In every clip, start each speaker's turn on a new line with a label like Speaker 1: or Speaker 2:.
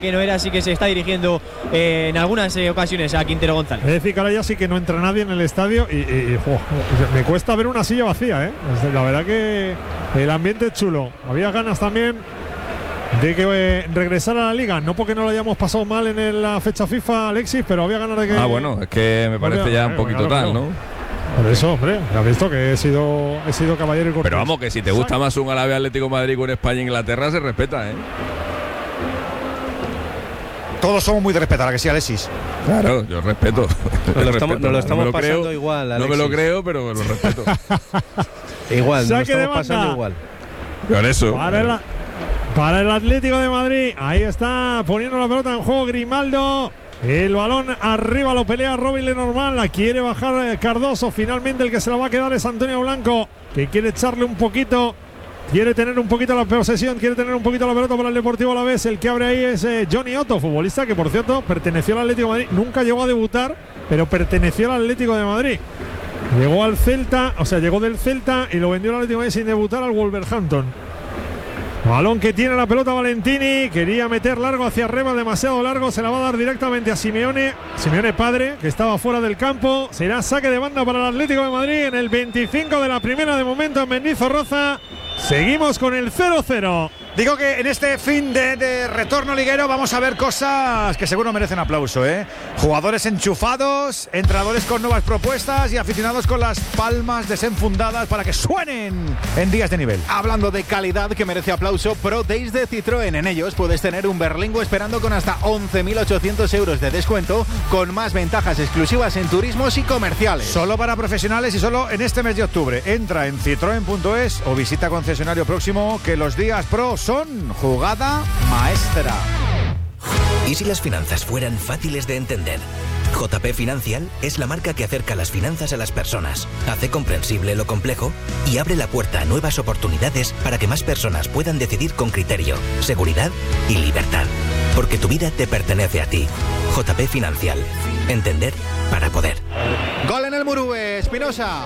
Speaker 1: que no era, así que se está dirigiendo en algunas ocasiones a Quintero González.
Speaker 2: Es decir, que ahora ya sí que no entra nadie en el estadio y me cuesta ver una silla vacía, ¿eh? La verdad que el ambiente es chulo. Había ganas también de que regresara a la liga, no porque no lo hayamos pasado mal en la fecha FIFA, Alexis, pero había ganas de que...
Speaker 3: bueno, es que me parece ya un poquito tal, ¿no?
Speaker 2: Por eso, hombre, has visto que he sido caballero y cortés.
Speaker 3: Pero vamos, que si te gusta más un Alavés Atlético de Madrid que un España-Inglaterra, se respeta, ¿eh?
Speaker 4: Todos somos muy de respetar, ¿a que sí, Alexis?
Speaker 3: Claro, yo respeto.
Speaker 5: Nos lo estamos pasando igual, Alexis.
Speaker 3: No me lo creo, pero lo respeto.
Speaker 5: Igual, nos lo estamos pasando igual.
Speaker 3: Por eso.
Speaker 2: Para el Atlético de Madrid, ahí está poniendo la pelota en juego Grimaldo. El balón arriba lo pelea Robin Lenormand, la quiere bajar Cardoso. Finalmente el que se la va a quedar es Antonio Blanco, que quiere echarle un poquito. Quiere tener un poquito la posesión, quiere tener un poquito la pelota para el Deportivo Alavés. El que abre ahí es Johnny Otto, futbolista que por cierto perteneció al Atlético de Madrid. Nunca llegó a debutar, pero perteneció al Atlético de Madrid. Llegó al Celta, llegó del Celta y lo vendió al Atlético de Madrid sin debutar al Wolverhampton. Balón que tiene la pelota Valentini, quería meter largo hacia arriba, demasiado largo, se la va a dar directamente a Simeone padre, que estaba fuera del campo. Será saque de banda para el Atlético de Madrid en el 25 de la primera de momento en Mendizorroza. Seguimos con el 0-0.
Speaker 4: Digo que en este fin de retorno liguero vamos a ver cosas que seguro merecen aplauso, ¿eh? Jugadores enchufados, entrenadores con nuevas propuestas y aficionados con las palmas desenfundadas para que suenen en días de nivel.
Speaker 6: Hablando de calidad que merece aplauso, Pro Days de Citroën. En ellos puedes tener un Berlingo esperando con hasta 11.800 euros de descuento, con más ventajas exclusivas en turismos y comerciales.
Speaker 4: Solo para profesionales y solo en este mes de octubre. Entra en citroen.es o visita concesionario próximo, que los días Pro son jugada maestra.
Speaker 7: ¿Y si las finanzas fueran fáciles de entender? JP Financial es la marca que acerca las finanzas a las personas, hace comprensible lo complejo y abre la puerta a nuevas oportunidades para que más personas puedan decidir con criterio, seguridad y libertad. Porque tu vida te pertenece a ti. JP Financial. Entender para poder.
Speaker 6: Gol en el Murube, Espinosa.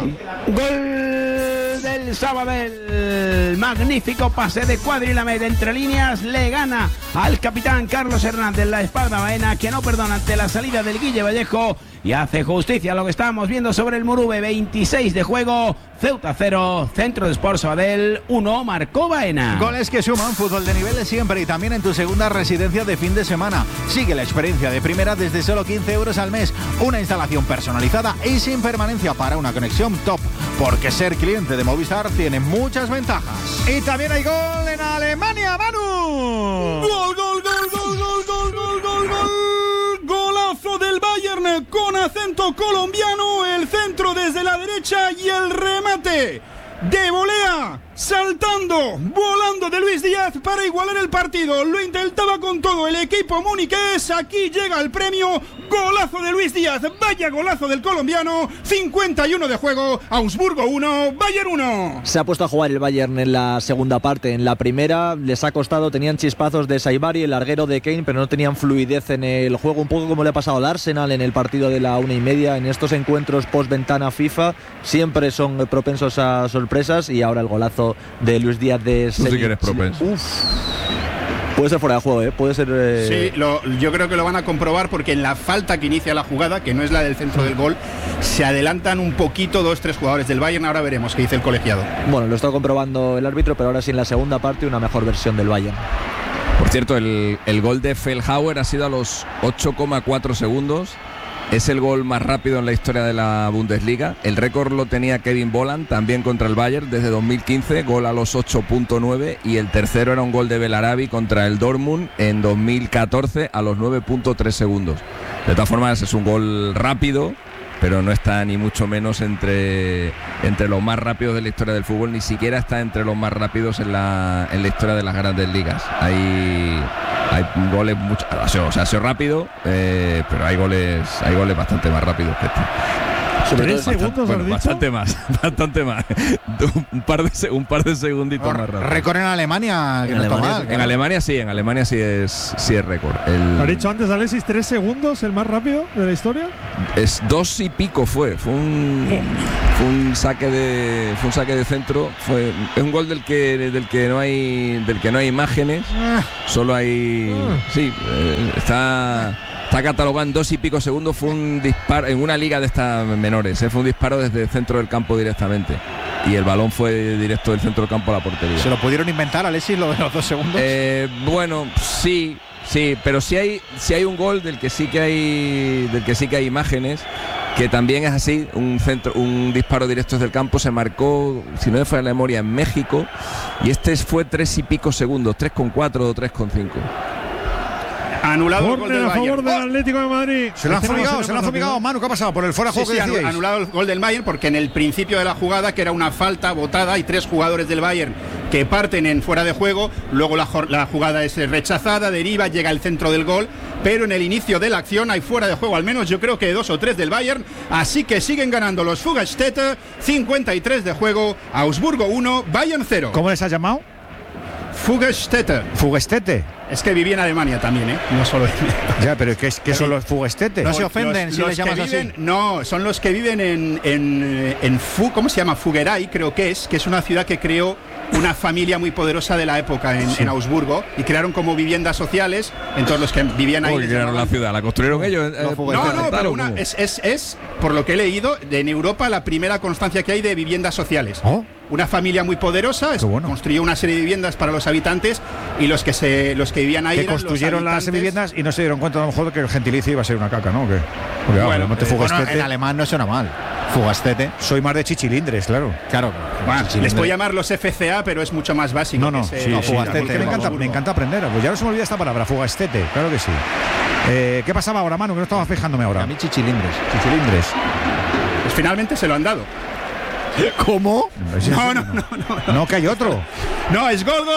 Speaker 8: Gol del Sabadell. Magnífico pase de Cuadrilamed entre líneas. Le gana al capitán Carlos Hernández, la espalda Baena, que no perdona ante la salida del Guille Vallejo. Y hace justicia a lo que estábamos viendo sobre el Murube. 26 de juego, Ceuta 0, Centro de Sport Sabadell 1, marcó Baena.
Speaker 6: Goles que suman, fútbol de nivel de siempre y también en tu segunda residencia de fin de semana. Sigue la experiencia de primera desde solo 15 euros al mes. Una instalación personalizada y sin permanencia para una conexión top. Porque ser cliente de Movistar tiene muchas ventajas.
Speaker 4: Y también hay gol en Alemania, Manu.
Speaker 9: Gol, gol, gol, gol, gol, gol, gol, gol, gol. Golazo del Bayern con acento colombiano, el centro desde la derecha y el remate de volea, saltando, volando de Luis Díaz para igualar el partido. Lo intentaba con todo el equipo muniqués. Aquí llega el premio. Golazo de Luis Díaz, vaya golazo del colombiano. 51 de juego, Augsburgo 1, Bayern 1.
Speaker 10: Se ha puesto a jugar el Bayern en la segunda parte. En la primera les ha costado, tenían chispazos de Saibari, el larguero de Kane, pero no tenían fluidez en el juego, un poco como le ha pasado al Arsenal en el partido de la 1:30. En estos encuentros post ventana FIFA siempre son propensos a sorpresas, y ahora el golazo de Luis Díaz de
Speaker 3: Tú sí que eres propenso.
Speaker 10: Puede ser fuera de juego, puede ser...
Speaker 11: Sí, yo creo que lo van a comprobar, porque en la falta que inicia la jugada, que no es la del centro del gol, se adelantan un poquito 2-3 jugadores del Bayern. Ahora veremos qué dice el colegiado.
Speaker 10: Bueno, lo está comprobando el árbitro, pero ahora sí en la segunda parte una mejor versión del Bayern.
Speaker 3: Por cierto, el gol de Feldhauer ha sido a los 8,4 segundos. Es el gol más rápido en la historia de la Bundesliga. El récord lo tenía Kevin Volland, también contra el Bayern, desde 2015, gol a los 8,9. Y el tercero era un gol de Belarabi contra el Dortmund en 2014 a los 9,3 segundos. De todas formas, es un gol rápido, pero no está ni mucho menos entre los más rápidos de la historia del fútbol. Ni siquiera está entre los más rápidos en la historia de las grandes ligas. Hay goles mucho, o sea, ha sido rápido, pero hay goles bastante más rápidos que este.
Speaker 2: 3 segundos,
Speaker 3: bueno, bastante más. un par de segunditos más rápido.
Speaker 4: Récord en Alemania.
Speaker 3: En Alemania sí es récord.
Speaker 2: ¿Lo ha dicho antes Alexis? 3 segundos, el más rápido de la historia.
Speaker 3: Es 2 y pico fue un saque de centro. Es un gol del que no hay imágenes. Solo hay está catalogado en 2 y pico segundos. Fue un disparo en una liga de estas menores. Fue un disparo desde el centro del campo directamente. Y el balón fue directo del centro del campo a la portería.
Speaker 4: ¿Se lo pudieron inventar, Alexis, lo de los 2 segundos?
Speaker 3: Bueno, sí, pero si hay un gol del que sí que hay imágenes, que también es así, un disparo directo desde el campo, se marcó, si no me falla la memoria, en México, y fue 3 y pico segundos, 3,4 o 3,5.
Speaker 11: Anulado el gol del
Speaker 2: a
Speaker 11: Bayern.
Speaker 2: favor del Atlético de Madrid.
Speaker 4: Se lo han fumigado, Manu, ¿qué ha pasado? Por el fuera de juego que decíais.
Speaker 11: Anulado el gol del Bayern porque en el principio de la jugada, que era una falta botada, hay 3 jugadores del Bayern que parten en fuera de juego, luego la jugada es rechazada, deriva, llega al centro del gol, pero en el inicio de la acción hay fuera de juego al menos, yo creo que 2 o 3 del Bayern, así que siguen ganando los Fuggerstätte, 53 de juego, Augsburgo 1, Bayern 0.
Speaker 4: ¿Cómo les has llamado?
Speaker 11: Fuggerstätte. Es que viví en Alemania también, ¿eh? No solo en...
Speaker 4: Ya, pero ¿qué son los Fuggerstätte?
Speaker 11: No se ofenden si les llamas así. No, son los que viven en ¿cómo se llama? Fugeray, creo que es una ciudad que creó una familia muy poderosa de la época en Augsburgo, y crearon como viviendas sociales, entonces los que vivían ahí...
Speaker 3: crearon la ciudad, la construyeron ellos.
Speaker 11: Pero es, por lo que he leído, en Europa la primera constancia que hay de viviendas sociales. Una familia muy poderosa construyó una serie de viviendas para los habitantes, y los que vivían ahí
Speaker 4: que construyeron las viviendas y no se dieron cuenta a lo mejor que el gentilicio iba a ser una caca, ¿no?
Speaker 6: En alemán no suena mal. Fuggerstätte.
Speaker 4: Soy más de chichilindres, claro.
Speaker 11: Les puedo llamar los FCA, pero es mucho más básico.
Speaker 4: Fuggerstätte. Me encanta aprender. Pues ya no se me olvida esta palabra, Fuggerstätte, claro que sí. ¿Qué pasaba ahora, Manu? Que no estaba fijándome ahora.
Speaker 6: A mí chichilindres.
Speaker 11: Pues finalmente se lo han dado.
Speaker 4: ¿Cómo? No, que hay otro.
Speaker 11: No, es gol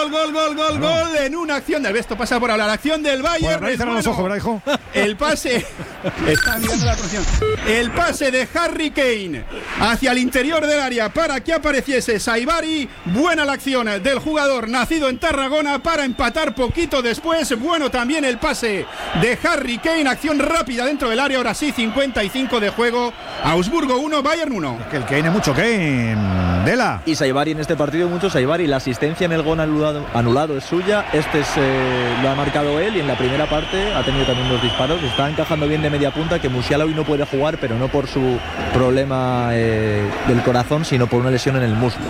Speaker 11: en una acción del Besto. Pasa por la acción del Bayern.
Speaker 4: Los ojos, ¿verdad, hijo?
Speaker 11: El pase. Está mirando la presión. El pase de Harry Kane hacia el interior del área para que apareciese Saibari. Buena la acción del jugador nacido en Tarragona para empatar poquito después. Bueno también el pase de Harry Kane. Acción rápida dentro del área. Ahora sí, 55 de juego. Augsburgo 1, Bayern 1.
Speaker 4: Es que el Kane es mucho Kane. Dela.
Speaker 10: Y Saibari en este partido, mucho Saibari. La asistencia en el gol anulado es suya. Lo ha marcado él, y en la primera parte ha tenido también 2 disparos. Está encajando bien de media punta, que Musiala hoy no puede jugar, pero no por su problema del corazón, sino por una lesión en el muslo.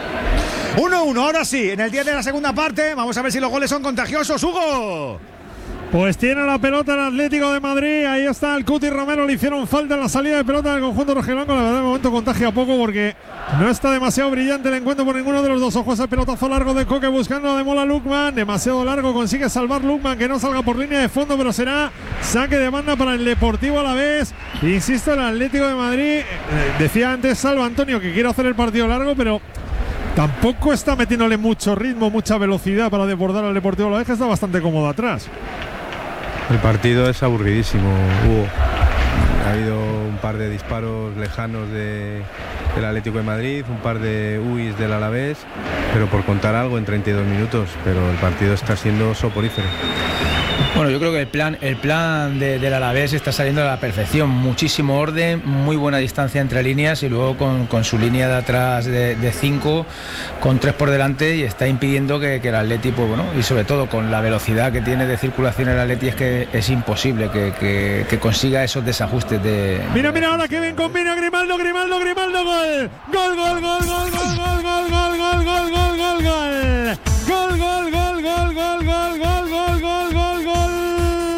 Speaker 4: 1-1, ahora sí, en el 10 de la segunda parte. Vamos a ver si los goles son contagiosos, Hugo.
Speaker 2: Pues tiene la pelota el Atlético de Madrid. Ahí está el Cuti Romero. Le hicieron falta en la salida de pelota del conjunto rojiblanco. La verdad, de momento contagia poco porque no está demasiado brillante el encuentro por ninguno de los dos. Ojos al pelotazo largo de Coque buscando a Demola Lukman. Demasiado largo. Consigue salvar Lukman, que no salga por línea de fondo, pero será saque de banda para el Deportivo Alavés. Insisto, el Atlético de Madrid. Decía antes Salva Antonio que quiere hacer el partido largo, pero tampoco está metiéndole mucho ritmo, mucha velocidad para desbordar al Deportivo Alavés, que está bastante cómodo atrás.
Speaker 5: El partido es aburridísimo, Hugo. Ha habido un par de disparos lejanos del Atlético de Madrid, un par de UIs del Alavés, pero por contar algo en 32 minutos, pero el partido está siendo soporífero.
Speaker 12: Bueno, yo creo que el plan del Alavés está saliendo a la perfección. Muchísimo orden, muy buena distancia entre líneas, y luego con su línea de atrás de 5, con 3 por delante, y está impidiendo que el Atleti, pues bueno, y sobre todo con la velocidad que tiene de circulación el Atleti, es que es imposible que consiga esos desajustes de...
Speaker 2: Mira, ahora que bien combina Grimaldo, gol.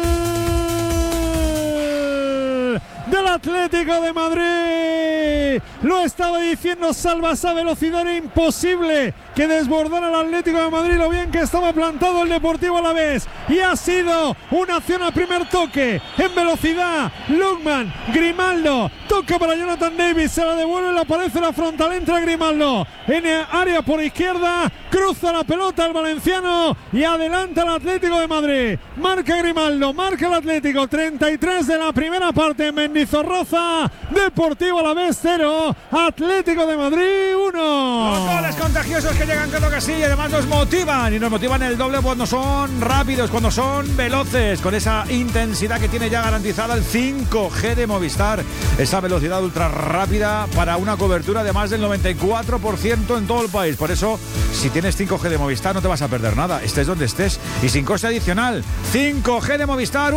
Speaker 2: Del Atlético de Madrid. Lo estaba diciendo Salva, esa velocidad era imposible que desbordara el Atlético de Madrid, lo bien que estaba plantado el Deportivo Alavés. Y ha sido una acción a primer toque, en velocidad. Lukman, Grimaldo, toca para Jonathan Davis, se la devuelve, le aparece la frontal, entra Grimaldo en el área por izquierda, cruza la pelota el valenciano y adelanta el Atlético de Madrid. Marca Grimaldo, marca el Atlético, 33 de la primera parte en Mendizorroza. Deportivo Alavés 0, Atlético de Madrid 1.
Speaker 4: Los goles contagiosos que llegan, claro que sí, y además nos motivan, y nos motivan el doble cuando son rápidos, cuando son veloces, con esa intensidad que tiene ya garantizada el 5G de Movistar, esa velocidad ultra rápida para una cobertura de más del 94% en todo el país. Por eso, si tienes 5G de Movistar no te vas a perder nada, estés donde estés y sin coste adicional. 5G de Movistar.